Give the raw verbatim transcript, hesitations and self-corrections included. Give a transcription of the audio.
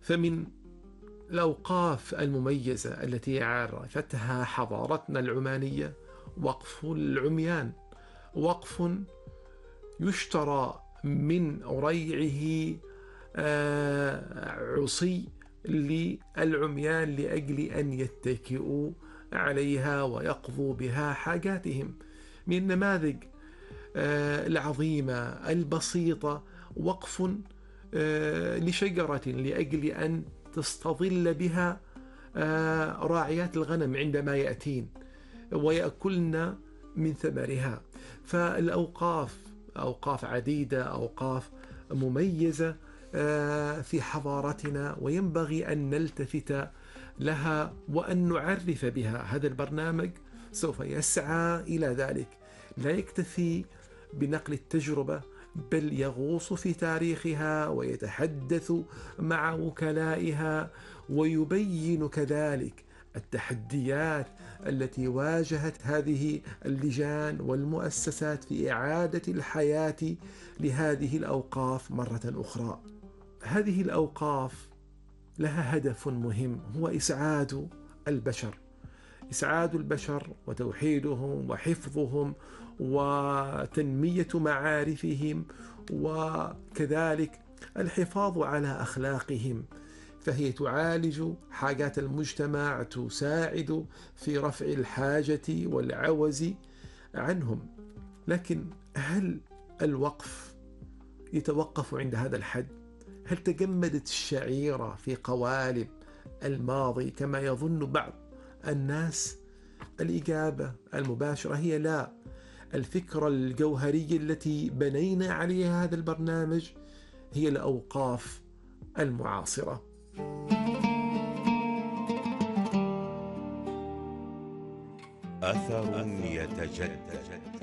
فمن الأوقاف المميزة التي عرفتها حضارتنا العمانية وقف العميان، وقف يشترى من ريعه آه، عصي للعميان لأجل أن يتكئوا عليها ويقضوا بها حاجاتهم. من النماذج آه، العظيمة البسيطة وقف آه، لشجرة لأجل أن تستظل بها آه، راعيات الغنم عندما يأتين ويأكلن من ثمرها. فالأوقاف أوقاف عديدة، أوقاف مميزة آه، في حضارتنا، وينبغي أن نلتفت لها وأن نعرف بها. هذا البرنامج سوف يسعى إلى ذلك، لا يكتفي بنقل التجربة، بل يغوص في تاريخها ويتحدث مع وكلائها ويبين كذلك التحديات التي واجهت هذه اللجان والمؤسسات في إعادة الحياة لهذه الأوقاف مرة أخرى. هذه الأوقاف لها هدف مهم، هو إسعاد البشر، إسعاد البشر وتوحيدهم وحفظهم وتنمية معارفهم، وكذلك الحفاظ على أخلاقهم. فهي تعالج حاجات المجتمع، تساعد في رفع الحاجة والعوز عنهم. لكن هل الوقف يتوقف عند هذا الحد؟ هل تجمدت الشعيرة في قوالب الماضي كما يظن بعض الناس؟ الإجابة المباشرة هي لا. الفكرة الجوهرية التي بنينا عليها هذا البرنامج هي الأوقاف المعاصرة. أثر يتجدد.